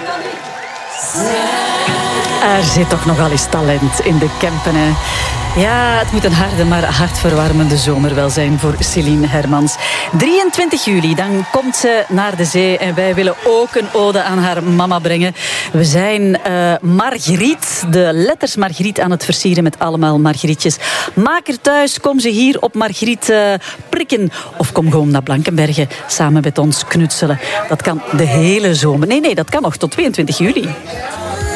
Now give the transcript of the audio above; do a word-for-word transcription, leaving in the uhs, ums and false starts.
Er zit toch nogal eens talent in de Kempen, hè. Ja, het moet een harde, maar hartverwarmende zomer wel zijn voor Céline Hermans. drieëntwintig juli, dan komt ze naar de zee en wij willen ook een ode aan haar mama brengen. We zijn uh, Margriet, de letters Margriet aan het versieren met allemaal Margrietjes. Maak er thuis, kom ze hier op Margriet uh, prikken. Of kom gewoon naar Blankenberge samen met ons knutselen. Dat kan de hele zomer. Nee, nee, dat kan nog tot tweeëntwintig juli.